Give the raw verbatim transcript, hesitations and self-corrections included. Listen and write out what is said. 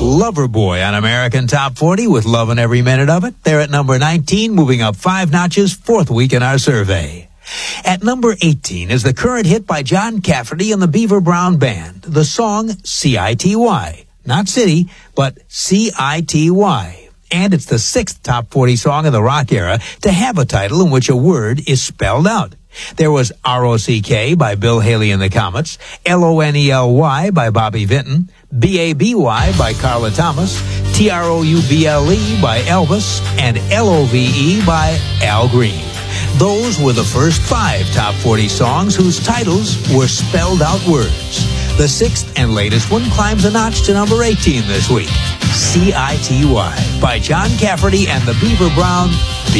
Loverboy on American Top forty with Lovin' Every Minute of It. They're at number nineteen, moving up five notches, fourth week in our survey. At number eighteen is the current hit by John Cafferty and the Beaver Brown Band, the song C I T Y. Not city, but C I T Y. And it's the sixth top forty song of the rock era to have a title in which a word is spelled out. There was R O C K by Bill Haley and the Comets, L O N E L Y by Bobby Vinton, B A B Y by Carla Thomas, T R O U B L E by Elvis, and L O V E by Al Green. Those were the first five top forty songs whose titles were spelled out words. The sixth and latest one climbs a notch to number eighteen this week. C I T Y by John Cafferty and the Beaver Brown